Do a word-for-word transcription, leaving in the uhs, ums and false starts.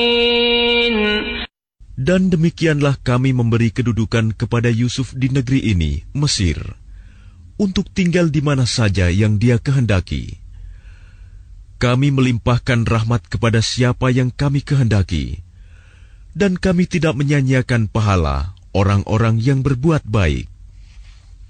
Dan demikianlah kami memberi kedudukan kepada Yusuf di negeri ini, Mesir, untuk tinggal di mana saja yang dia kehendaki. Kami melimpahkan rahmat kepada siapa yang kami kehendaki, dan kami tidak menyanyiakan pahala orang-orang yang berbuat baik.